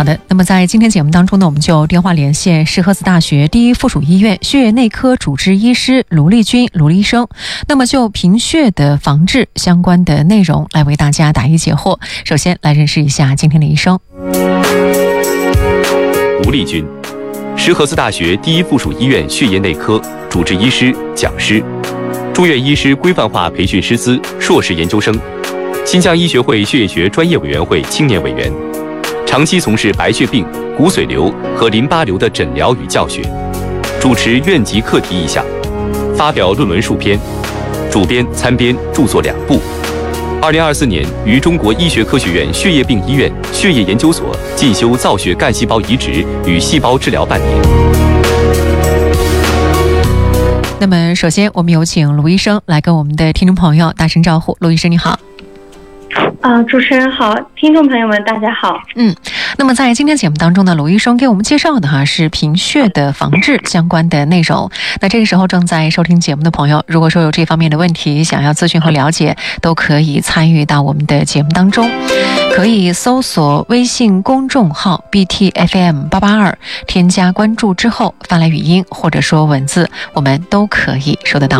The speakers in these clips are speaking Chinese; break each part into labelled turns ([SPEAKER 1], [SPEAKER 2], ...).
[SPEAKER 1] 的，那么在今天节目当中呢，我们就电话连线石河子大学第一附属医院血液内科主治医师卢丽君卢医生，那么就贫血的防治相关的内容来为大家答疑解惑。首先来认识一下今天的医生。
[SPEAKER 2] 卢丽君，石河子大学第一附属医院血液内科主治医师、讲师，住院医师规范化培训师资硕士研究生，新疆医学会血液学专业委员会青年委员，长期从事白血病、骨髓瘤和淋巴瘤的诊疗与教学，主持院级课题一项，发表论文数篇，主编、参编著作2部。2024年于中国医学科学院血液病医院血液研究所进修造血干细胞移植与细胞治疗半年。
[SPEAKER 1] 那么首先我们有请卢医生来跟我们的听众朋友打声招呼。卢医生你好。
[SPEAKER 3] 主持人好，听众朋友们大家好。
[SPEAKER 1] 那么在今天节目当中呢，卢医生给我们介绍的是贫血的防治相关的内容。那这个时候正在收听节目的朋友，如果说有这方面的问题想要咨询和了解，都可以参与到我们的节目当中，可以搜索微信公众号 BTFM882，添加关注之后发来语音或者说文字，我们都可以收得到。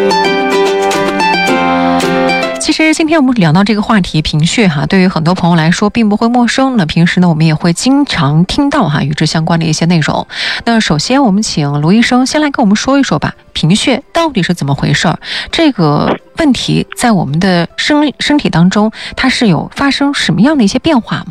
[SPEAKER 1] 其实今天我们聊到这个话题贫血对于很多朋友来说并不会陌生。那平时呢我们也会经常听到与之相关的一些内容。那首先我们请卢医生先来跟我们说一说吧，贫血到底是怎么回事？这个问题在我们的身体当中它是有发生什么样的一些变化吗？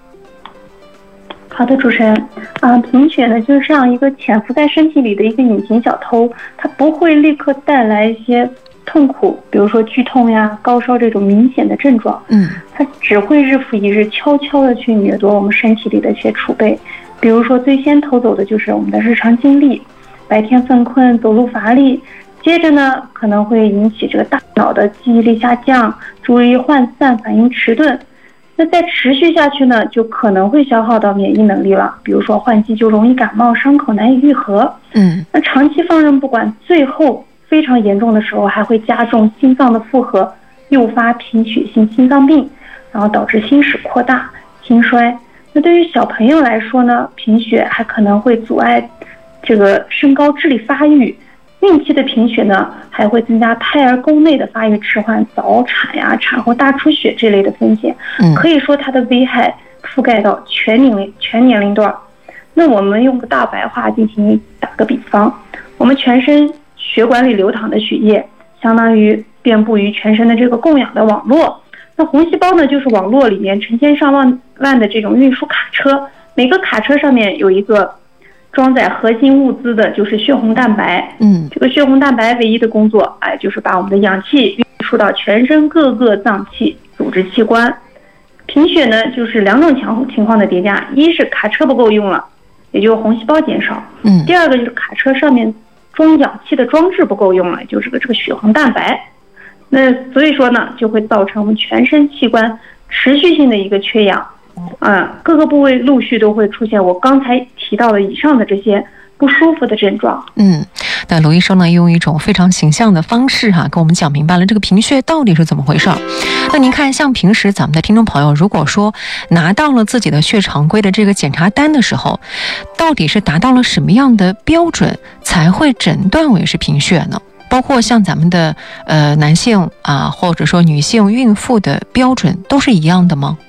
[SPEAKER 3] 好的，主持人贫血呢就是这样一个潜伏在身体里的一个隐形小偷，它不会立刻带来一些痛苦，比如说剧痛呀、高烧这种明显的症状，它只会日复一日悄悄的去掠夺我们身体里的一些储备。比如说最先偷走的就是我们的日常精力，白天犯困、走路乏力，接着呢可能会引起这个大脑的记忆力下降、注意力涣散、反应迟钝。那再持续下去呢，就可能会消耗到免疫能力了，比如说换季就容易感冒，伤口难以愈合。那长期放任不管，最后非常严重的时候还会加重心脏的负荷，诱发贫血性心脏病，然后导致心室扩大、心衰。那对于小朋友来说呢，贫血还可能会阻碍这个身高智力发育。孕期的贫血呢，还会增加胎儿宫内的发育迟缓、早产呀、产后大出血这类的风险。可以说它的危害覆盖到全年龄段。那我们用个大白话进行打个比方，我们全身血管里流淌的血液相当于遍布于全身的这个供氧的网络，那红细胞呢就是网络里面成千上万的这种运输卡车，每个卡车上面有一个装载核心物资的就是血红蛋白。这个血红蛋白唯一的工作就是把我们的氧气运输到全身各个脏器、组织器官。贫血呢就是两种情况的叠加，一是卡车不够用了，也就是红细胞减少，第二个就是卡车上面装氧气的装置不够用了，就是这个血红蛋白。那所以说呢，就会造成我们全身器官持续性的一个缺氧，各个部位陆续都会出现我刚才提到的以上的这些不舒服的症状。
[SPEAKER 1] 那卢医生呢用一种非常形象的方式跟我们讲明白了这个贫血到底是怎么回事。那您看，像平时咱们的听众朋友如果说拿到了自己的血常规的这个检查单的时候，到底是达到了什么样的标准才会诊断为是贫血呢？包括像咱们的男性或者说女性孕妇的标准都是一样的吗？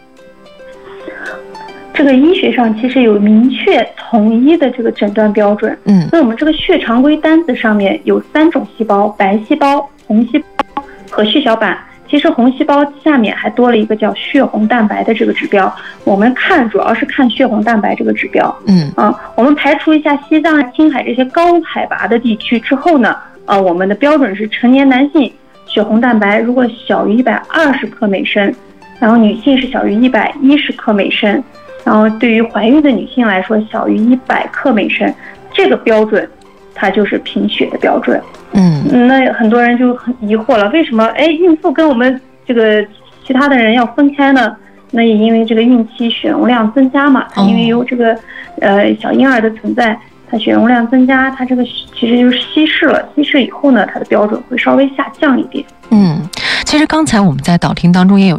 [SPEAKER 3] 这个医学上其实有明确统一的这个诊断标准。那我们这个血常规单子上面有3种细胞，白细胞、红细胞和血小板。其实红细胞下面还多了一个叫血红蛋白的这个指标，我们主要是看血红蛋白这个指标。我们排除一下西藏、青海这些高海拔的地区之后呢，我们的标准是成年男性血红蛋白如果小于120克每升，然后女性是小于110克每升，然后对于怀孕的女性来说小于100克每升，这个标准它就是贫血的标准。那很多人就很疑惑了，为什么孕妇跟我们这个其他的人要分开呢？那也因为这个孕期血容量增加嘛，它因为有这个小婴儿的存在，它血容量增加，它这个其实就是稀释了，稀释以后呢，它的标准会稍微下降一点。
[SPEAKER 1] 其实刚才我们在导听当中也有